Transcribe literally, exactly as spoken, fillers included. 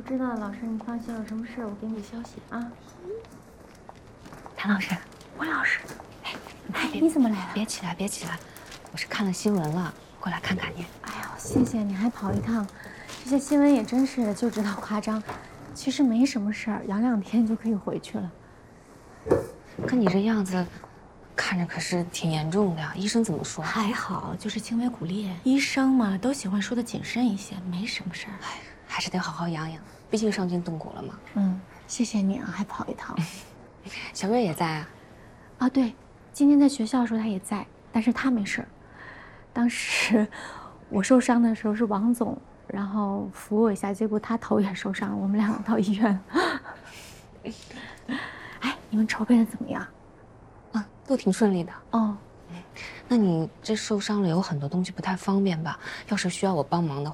知道了，老师，你放心，有什么事我给你消息啊。 谭老师， 温老师， 哎， 哎，你怎么来了？ 别起来，别起来，我是看了新闻了，过来看看你。 哎呦，谢谢你还跑一趟，这些新闻也真是的，就知道夸张。其实没什么事儿，养两天就可以回去了。 可你这样子，看着可是挺严重的呀。医生怎么说？ 还好，就是轻微骨裂。医生嘛，都喜欢说的谨慎一些，没什么事儿。 哎，还是得好好养养，毕竟伤筋动骨了嘛。 嗯，谢谢你啊，还跑一趟。 小瑞也在啊。 啊，对，今天在学校的时候他也在，但是他没事儿。当时我受伤的时候是王总，然后扶我一下，结果他头也受伤了，我们两个到医院了。哎，你们筹备的怎么样？ 啊，都挺顺利的。 哦， 那你这受伤了，有很多东西不太方便吧？要是需要我帮忙的